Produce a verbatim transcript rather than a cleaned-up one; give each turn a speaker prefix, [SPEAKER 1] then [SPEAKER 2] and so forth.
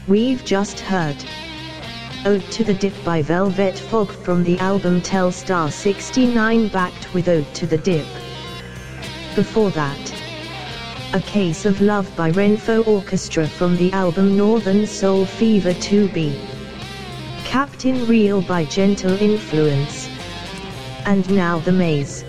[SPEAKER 1] We've just heard Ode to the Dip by Velvet Fog from the album Telstar sixty-nine, backed with Ode to the Dip. Before that, A Case of Love by Renfo Orchestra from the album Northern Soul Fever two B. Captain Real by Gentle Influence. And now The Maze.